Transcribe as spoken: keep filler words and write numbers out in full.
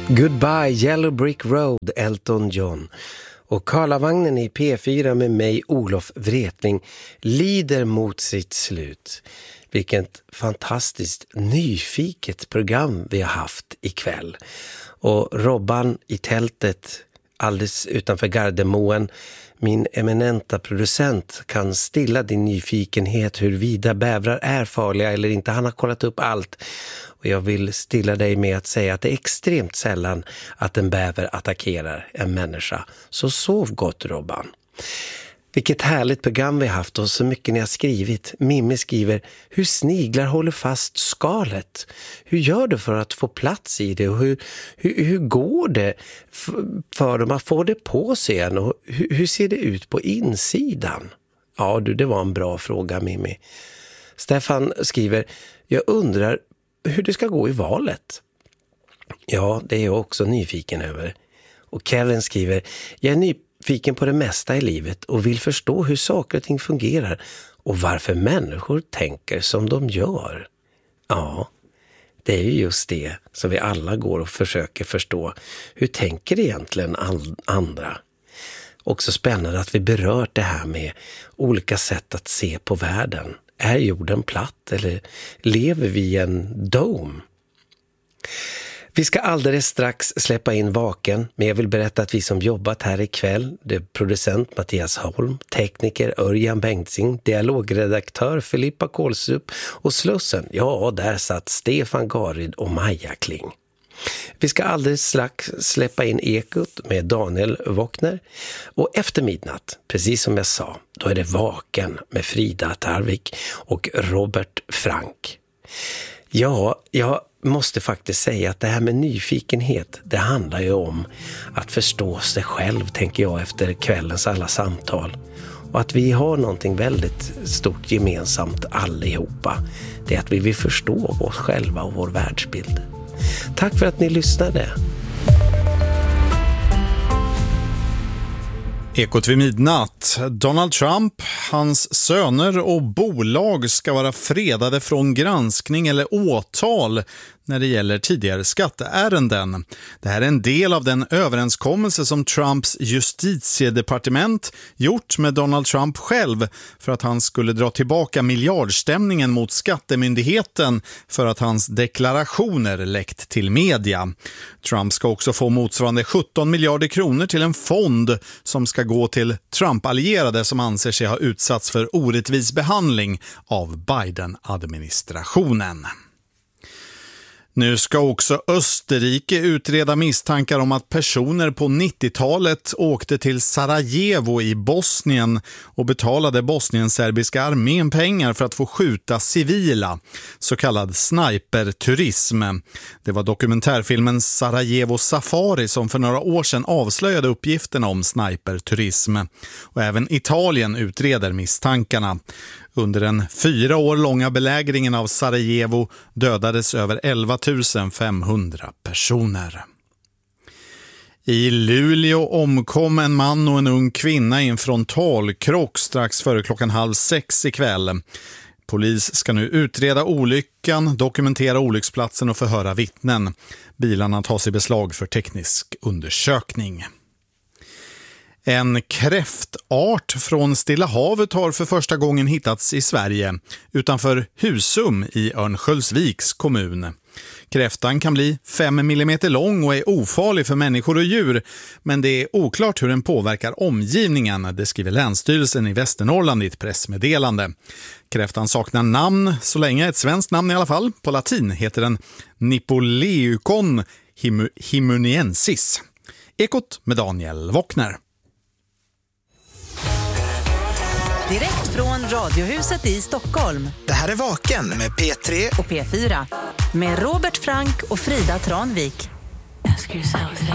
Goodbye Yellow Brick Road, Elton John. Och Karlavagnen i P fyra med mig, Olof Wretling, lider mot sitt slut. Vilket fantastiskt nyfiket program vi har haft ikväll. Och Robban i tältet alldeles utanför Gardermoen, min eminenta producent, kan stilla din nyfikenhet huruvida bävrar är farliga eller inte. Han har kollat upp allt. Och jag vill stilla dig med att säga att det är extremt sällan att en bäver attackerar en människa. Så sov gott, Robban. Vilket härligt program vi har haft och så mycket ni har skrivit. Mimmi skriver, hur sniglar håller fast skalet? Hur gör du för att få plats i det? Och hur, hur, hur går det för dem att få det på sig igen? Och hur, hur ser det ut på insidan? Ja du, det var en bra fråga, Mimmi. Stefan skriver, jag undrar hur det ska gå i valet. Ja, det är jag också nyfiken över. Och Kevin skriver, jag är nyfiken på det mesta i livet och vill förstå hur saker och ting fungerar och varför människor tänker som de gör. Ja, det är ju just det som vi alla går och försöker förstå. Hur tänker egentligen andra? Också spännande att vi berört det här med olika sätt att se på världen. Är jorden platt eller lever vi i en dome? Vi ska alldeles strax släppa in Vaken, men jag vill berätta att vi som jobbat här ikväll, det är producent Mattias Holm, tekniker Örjan Bengtzing, dialogredaktör Filippa Kolsup och Slussen, ja där satt Stefan Garid och Maja Kling. Vi ska alldeles strax släppa in Ekot med Daniel Wokner och efter midnatt, precis som jag sa, då är det Vaken med Frida Tarvik och Robert Frank. Ja, jag måste faktiskt säga att det här med nyfikenhet, det handlar ju om att förstå sig själv, tänker jag, efter kvällens alla samtal. Och att vi har någonting väldigt stort gemensamt allihopa. Det är att vi vill förstå oss själva och vår världsbild. Tack för att ni lyssnade. Ekot vid midnatt. Donald Trump, hans söner och bolag ska vara fredade från granskning eller åtal när det gäller tidigare skatteärenden. Det här är en del av den överenskommelse som Trumps justitiedepartement gjort med Donald Trump själv för att han skulle dra tillbaka miljardstämningen mot skattemyndigheten för att hans deklarationer läckt till media. Trump ska också få motsvarande sjutton miljarder kronor till en fond som ska gå till Trump-allierade som anser sig ha utsatts för orättvis behandling av Biden-administrationen. Nu ska också Österrike utreda misstankar om att personer på nittiotalet åkte till Sarajevo i Bosnien och betalade bosnienserbiska armén pengar för att få skjuta civila, så kallad sniperturism. Det var dokumentärfilmen Sarajevo Safari som för några år sedan avslöjade uppgifterna om sniperturism. Och även Italien utreder misstankarna. Under den fyra år långa belägringen av Sarajevo dödades över elva tusen femhundra personer. I Luleå omkom en man och en ung kvinna i en frontalkrock strax före klockan halv sex ikväll. Polis ska nu utreda olyckan, dokumentera olycksplatsen och förhöra vittnen. Bilarna tas i beslag för teknisk undersökning. En kräftart från Stilla havet har för första gången hittats i Sverige utanför Husum i Örnsköldsviks kommun. Kräftan kan bli fem millimeter lång och är ofarlig för människor och djur, men det är oklart hur den påverkar omgivningen, det skriver Länsstyrelsen i Västernorrland i ett pressmeddelande. Kräftan saknar namn, så länge ett svenskt namn i alla fall. På latin heter den Nipoleucon him- himuniensis. Ekot med Daniel Wokner. Direkt från Radiohuset i Stockholm. Det här är Vaken med P tre och P fyra. Med Robert Frank och Frida Tranvik.